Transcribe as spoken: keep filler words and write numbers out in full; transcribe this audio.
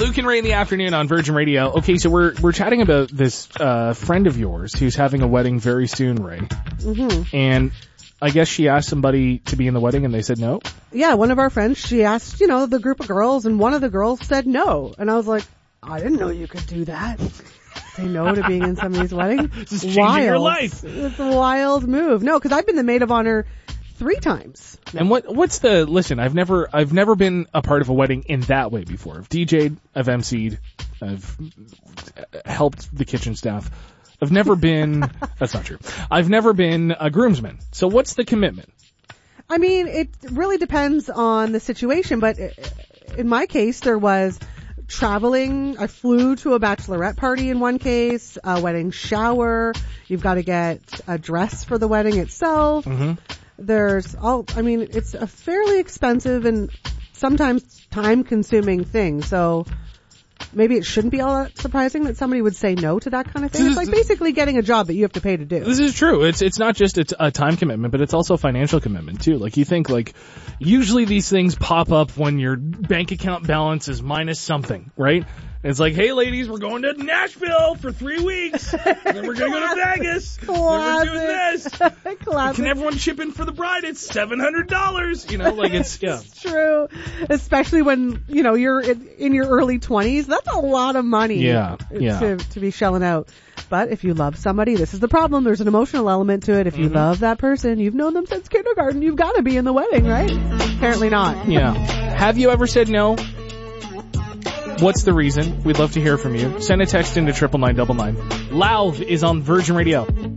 Luke and Ray in the afternoon on Virgin Radio. Okay, so we're we're chatting about this uh friend of yours who's having a wedding very soon, Ray. Mm-hmm. And I guess she asked somebody to be in the wedding and they said no? Yeah, one of our friends, she asked, you know, the group of girls, and one of the girls said no. And I was like, I didn't know you could do that. Say no to being in somebody's wedding. This is changing wild. your life. It's a wild move. No, because I've been the maid of honor three times. And what what's the listen? I've never I've never been a part of a wedding in that way before. I've D J'd, I've emceed, I've helped the kitchen staff. I've never been. That's not true. I've never been a groomsman. So what's the commitment? I mean, it really depends on the situation, but in my case, there was traveling. I flew to a bachelorette party in one case, a wedding shower. You've got to get a dress for the wedding itself. Mm-hmm. There's all, I mean, it's a fairly expensive and sometimes time-consuming thing. So maybe it shouldn't be all that surprising that somebody would say no to that kind of thing. It's like basically getting a job that you have to pay to do. This is true. It's it's not just a, a time commitment, but it's also a financial commitment too. Like you think like usually these things pop up when your bank account balance is minus something, right? And it's like, hey ladies, we're going to Nashville for three weeks. And then we're going to go to Vegas. And then we're doing this. Classic. Can everyone chip in for the bride? It's seven hundred dollars. You know, like it's, yeah. It's true. Especially when, you know, you're in, in your early twenties. That's a lot of money. Yeah, yeah. To, to be shelling out. But if you love somebody, this is the problem. There's an emotional element to it. If you Mm-hmm. love that person, you've known them since kindergarten, you've got to be in the wedding, right? Apparently not. Yeah. Have you ever said no? What's the reason? We'd love to hear from you. Send a text into triple nine double nine. Lauv is on Virgin Radio.